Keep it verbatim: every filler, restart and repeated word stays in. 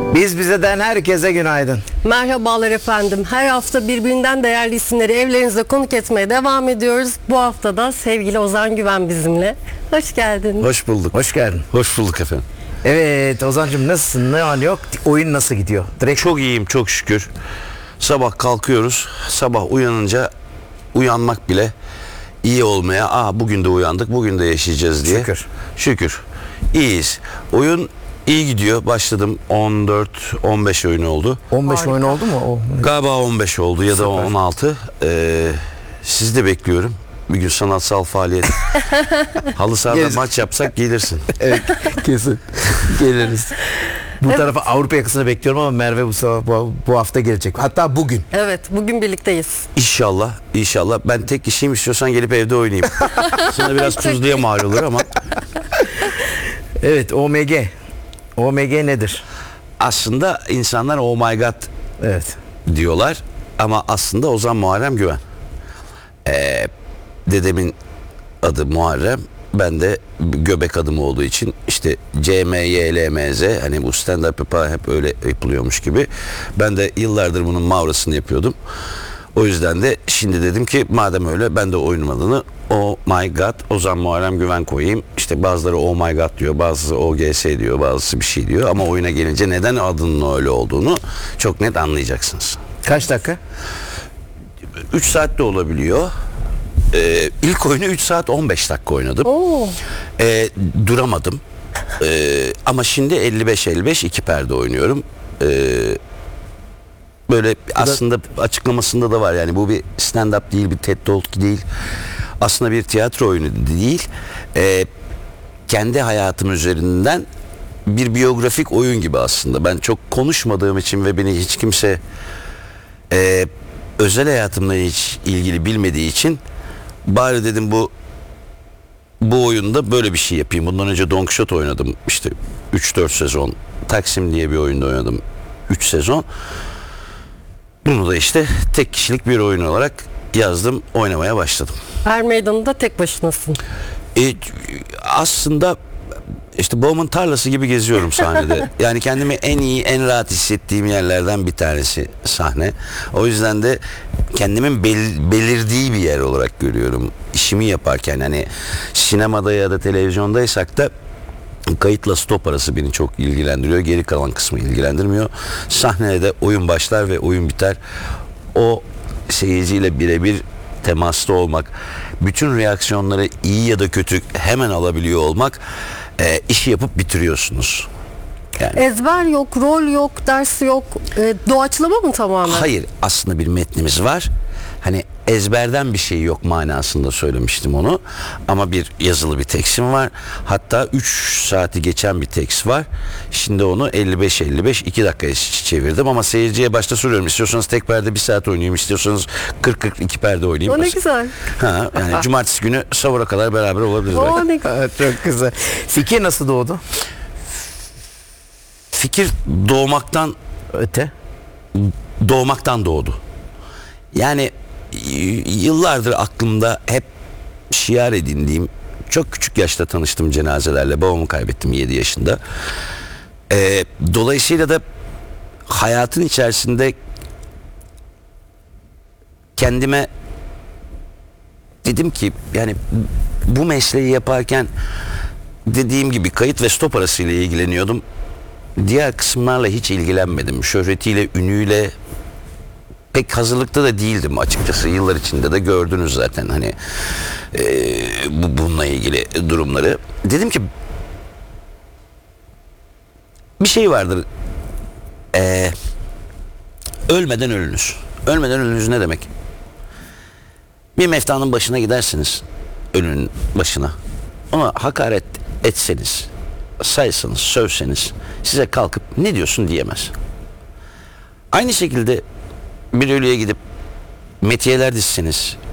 Biz bizeden herkese günaydın. Merhabalar efendim. Her hafta birbirinden değerli isimleri evlerinize konuk etmeye devam ediyoruz. Bu hafta da sevgili Ozan Güven bizimle. Hoş geldin. Hoş bulduk. Hoş geldin. Hoş bulduk efendim. Evet Ozan'cığım, nasılsın? Ne var ne yok? Oyun nasıl gidiyor? Direkt Çok iyiyim, çok şükür. Sabah kalkıyoruz. Sabah uyanınca uyanmak bile iyi olmaya, aa bugün de uyandık, bugün de yaşayacağız diye. Şükür. Şükür. İyiyiz. Oyun iyi gidiyor. Başladım, on dört on beş oyun oldu. on beş Harika. oyun oldu mu? O. Galiba on beş oldu ya da Süper. on altı. Ee, sizi de bekliyorum. Bir gün sanatsal faaliyet. Halı sahada Geliriz. maç yapsak gelirsin. Evet, kesin. Geliriz. Bu tarafa Avrupa yakasını bekliyorum ama Merve bu, sabah- bu, bu hafta gelecek. Hatta bugün. Evet, bugün birlikteyiz. İnşallah, inşallah. Ben tek kişiyim, istiyorsan gelip evde oynayayım. Sana biraz tuzluya mal olur ama Evet, O M G. O M G nedir? aslında insanlar oh my god Evet. diyorlar ama aslında Ozan Muharrem Güven. Ee, dedemin adı Muharrem. Ben de göbek adım olduğu için işte C M Y L M Z, hani bu stand up yapar hep öyle yapılıyormuş gibi. Ben de yıllardır bunun mavrasını yapıyordum. O yüzden de şimdi dedim ki madem öyle ben de oyunun adını Oh My God Ozan Muharrem Güven koyayım. İşte bazıları Oh My God diyor, bazısı O G S diyor, bazısı bir şey diyor. Ama oyuna gelince neden adının öyle olduğunu çok net anlayacaksınız. Kaç dakika? üç saat de olabiliyor. Ee, ilk oyunu üç saat on beş dakika oynadım. Oo. Ee, duramadım. Ee, ama şimdi elli beş elli beş iki perde oynuyorum. Ee, böyle aslında açıklamasında da var, yani bu bir stand up değil, bir TED Talk değil. Aslında bir tiyatro oyunu değil. Ee, kendi hayatım üzerinden bir biyografik oyun gibi aslında. Ben çok konuşmadığım için ve beni hiç kimse e, özel hayatımla hiç ilgili bilmediği için bari dedim bu bu oyunda böyle bir şey yapayım. Bundan önce Don Quixote oynadım işte üç dört sezon. Taksim diye bir oyunda oynadım üç sezon. Bunu da işte tek kişilik bir oyun olarak yazdım, oynamaya başladım. Er meydanında tek başınasın. E, aslında işte babamın tarlası gibi geziyorum sahnede. Yani kendimi en iyi, en rahat hissettiğim yerlerden bir tanesi sahne. O yüzden de kendimin bel- belirdiği bir yer olarak görüyorum. İşimi yaparken, hani sinemada ya da televizyondaysak da kayıtla stop arası beni çok ilgilendiriyor. Geri kalan kısmı ilgilendirmiyor. Sahnede de oyun başlar ve oyun biter. O seyirciyle birebir temasta olmak, bütün reaksiyonları iyi ya da kötü hemen alabiliyor olmak, e, işi yapıp bitiriyorsunuz. Yani Ezber yok, rol yok, ders yok. E, doğaçlama mı tamamen? hayır, aslında bir metnimiz var. Hani ezberden bir şey yok manasında söylemiştim onu. Ama bir yazılı bir tekstim var. Hatta üç saati geçen bir tekst var. Şimdi onu elli beş elli beş iki dakikaya çevirdim ama seyirciye başta soruyorum. İstiyorsanız tek perde bir saat oynayayım, istiyorsanız kırk kırk iki perde oynayayım. O ne güzel. Ha, yani cumartesi günü sahura kadar beraber olabiliriz belki. O ne güzel. Evet, çok güzel. Fikir nasıl doğdu? Fikir doğmaktan Öte. doğmaktan doğdu. Yani y- yıllardır aklımda hep şiar edindiğim, çok küçük yaşta tanıştım cenazelerle. Babamı kaybettim yedi yaşında. Ee, dolayısıyla da hayatın içerisinde kendime dedim ki yani bu mesleği yaparken dediğim gibi kayıt ve stop arasıyla ilgileniyordum. Diğer kısımlarla hiç ilgilenmedim. Şöhretiyle, ünüyle pek hazırlıkta da değildim açıkçası. Yıllar içinde de gördünüz zaten hani e, bu, bununla ilgili durumları. Dedim ki bir şey vardır. E, ölmeden ölünüz. Ölmeden ölünüz ne demek? Bir meftanın başına gidersiniz. Ölünün başına. Ona hakaret etseniz, saysanız, sövseniz size kalkıp ne diyorsun diyemez. Aynı şekilde bir ölüye gidip metiyeler dizseniz,